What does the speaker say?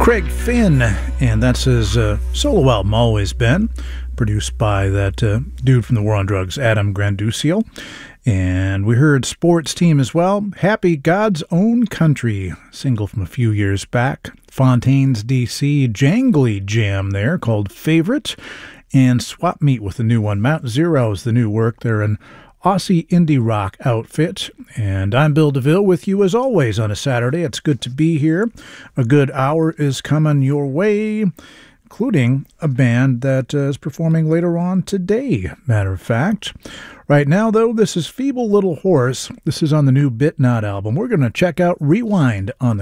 Craig Finn, and that's his solo album, Always Been, produced by that dude from the War on Drugs, Adam Granducio. And we heard Sports Team as well, Happy God's Own Country, single from a few years back. Fontaines DC Jangly Jam there called Favorite, and Swap Meet with the new one. Mount Zero is the new work. They're an Aussie indie rock outfit. And I'm Bill DeVille with you as always on a Saturday. It's good to be here. A good hour is coming your way, including a band that is performing later on today, matter of fact. Right now, though, this is Feeble Little Horse. This is on the new Bitnot album. We're going to check out Rewind on the